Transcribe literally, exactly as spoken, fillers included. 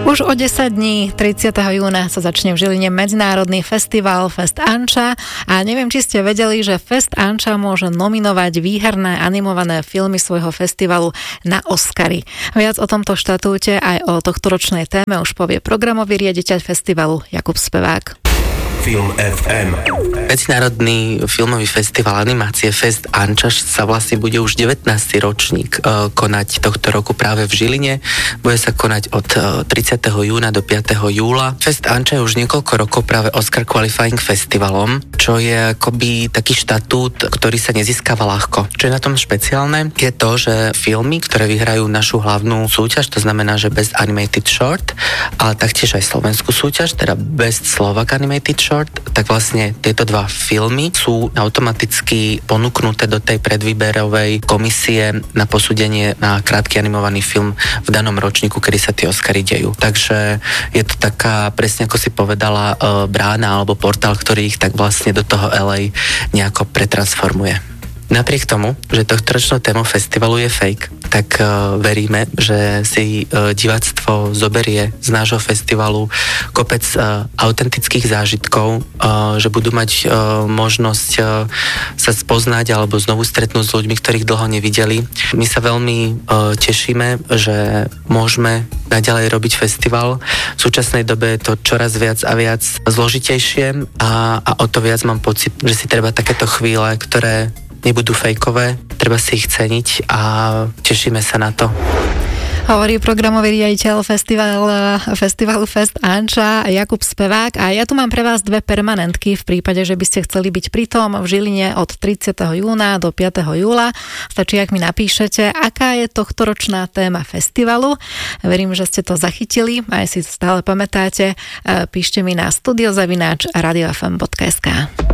Už o desať dní, tridsiateho júna sa začne v Žiline medzinárodný festival Fest Anča a neviem, či ste vedeli, že Fest Anča môže nominovať výherné animované filmy svojho festivalu na Oscary. Viac o tomto štatúte aj o tohtoročnej téme už povie programový riaditeľ festivalu Jakub Spevák. Film ef em. Medzinárodný filmový festival animácie Fest Anča sa vlastne bude už devätnásty ročník uh, konať tohto roku práve v Žiline. Bude sa konať od uh, tridsiateho júna do piateho júla. Fest Anča je už niekoľko rokov práve Oscar Qualifying Festivalom, čo je akoby taký štatút, ktorý sa nezískava ľahko. Čo je na tom špeciálne, je to, že filmy, ktoré vyhrajú našu hlavnú súťaž, to znamená, že Best Animated Short, ale taktiež aj slovenskú súťaž, teda Best Slovak Animated Short, tak vlastne tieto dva filmy sú automaticky ponúknuté do tej predvýberovej komisie na posúdenie na krátky animovaný film v danom ročníku, kedy sa tie Oscary dejú. Takže je to taká, presne ako si povedala, brána alebo portál, ktorý ich tak vlastne do toho el ej nejako pretransformuje. Napriek tomu, že tohtoročnou témou festivalu je fake, tak uh, veríme, že si uh, diváctvo zoberie z nášho festivalu kopec uh, autentických zážitkov, uh, že budú mať uh, možnosť uh, sa spoznať alebo znovu stretnúť s ľuďmi, ktorých dlho nevideli. My sa veľmi uh, tešíme, že môžeme naďalej robiť festival. V súčasnej dobe je to čoraz viac a viac zložitejšie a, a o to viac mám pocit, že si treba takéto chvíle, ktoré nebudú fejkové, treba si ich ceniť a tešíme sa na to. Hovorí programový riaditeľ festival, festivalu Fest Anča Jakub Spevák a ja tu mám pre vás dve permanentky v prípade, že by ste chceli byť pritom v Žiline od tridsiateho júna do piateho júla. Stačí, ak mi napíšete, aká je tohtoročná téma festivalu. Verím, že ste to zachytili a si to stále pamätáte. Píšte mi na studiozavináč radio ef em bodka es ká.